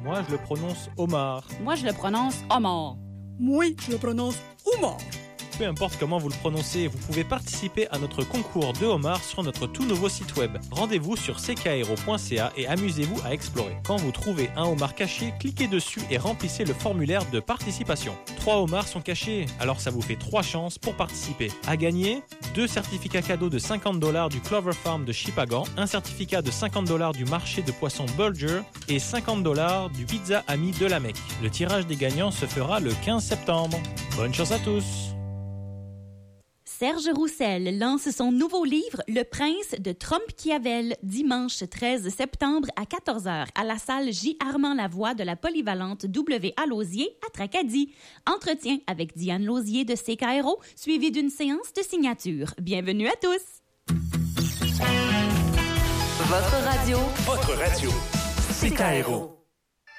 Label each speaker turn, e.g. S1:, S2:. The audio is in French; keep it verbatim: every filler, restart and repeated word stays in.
S1: Moi, je le prononce Omar.
S2: Moi, je le prononce Omar.
S3: Moi, je le prononce Omar.
S1: Peu importe comment vous le prononcez, vous pouvez participer à notre concours de homard sur notre tout nouveau site web. Rendez-vous sur c k r o point c a et amusez-vous à explorer. Quand vous trouvez un homard caché, cliquez dessus et remplissez le formulaire de participation. Trois homards sont cachés, alors ça vous fait trois chances pour participer. À gagner, deux certificats cadeaux de cinquante dollars du Clover Farm de Shippagan, un certificat de cinquante dollars du marché de poissons Bulger et cinquante dollars du Pizza Ami de la Mecque. Le tirage des gagnants se fera le quinze septembre. Bonne chance à tous!
S4: Serge Roussel lance son nouveau livre « Le prince de Trompe-Kiavel » dimanche treize septembre à quatorze heures à la salle J. Armand Lavoie de la polyvalente W A Lausier à Tracadie. Entretien avec Diane Lausier de C K R O, suivi d'une séance de signature. Bienvenue à tous!
S5: Votre radio.
S6: Votre radio.
S5: C K R O.